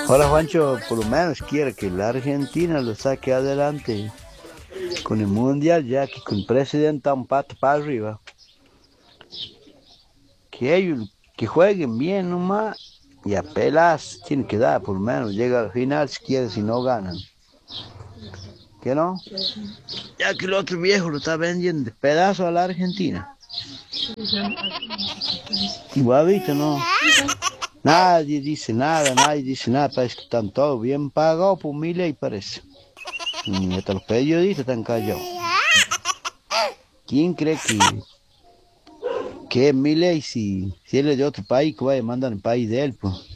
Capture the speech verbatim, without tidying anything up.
Ahora Juancho, por lo menos quiere que la Argentina lo saque adelante con el mundial, ya que con el presidente un pato para arriba. Que ellos que jueguen bien nomás y a pelas tienen que dar, por lo menos llega al final si quieren, si no ganan. ¿Que no? Ya que el otro viejo lo está vendiendo de pedazo a la Argentina. Igualito, ¿no? Nadie dice nada, nadie dice nada, parece que están todos bien pagados por Milei, parece. Y hasta los periodistas están callados. ¿Quién cree que, que es Milei si, si él es de otro país que vaya a mandar el país de él, pues?